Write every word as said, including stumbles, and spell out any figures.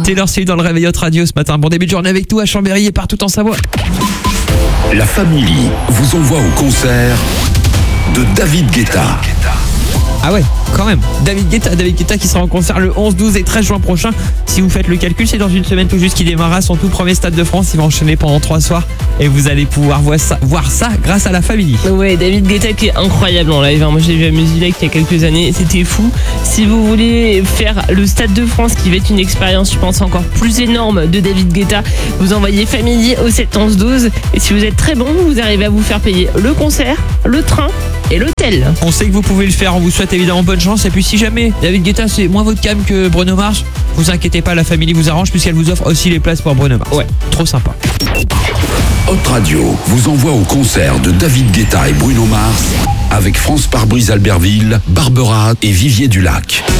Taylor Swift dans le Réveil Hot Radio ce matin. Bon début de journée avec nous à Chambéry et partout en Savoie. La famille vous envoie au concert de David Guetta. Ah ouais, quand même. David Guetta, David Guetta qui sera en concert le onze, douze et treize juin prochain. Si vous faites le calcul, c'est dans une semaine tout juste qu'il démarrera son tout premier Stade de France. Il va enchaîner pendant trois soirs et vous allez pouvoir voir ça, voir ça grâce à la famille. Ouais, David Guetta qui est incroyable en live. Moi j'ai vu à Musilac il y a quelques années, c'était fou. Si vous voulez faire le Stade de France qui va être une expérience, je pense, encore plus énorme de David Guetta, vous envoyez famille au sept onze douze. Et si vous êtes très bon, vous arrivez à vous faire payer le concert, le train et l'hôtel. On sait que vous pouvez le faire, on vous souhaite évidemment bonne chance. Et puis si jamais David Guetta c'est moins votre cam que Bruno Mars, vous inquiétez pas, la famille vous arrange puisqu'elle vous offre aussi les places pour Bruno Mars. Ouais, trop sympa. Hot Radio vous envoie au concert de David Guetta et Bruno Mars avec France Pare-Brise Albertville, Barbera et Vivier du Lac.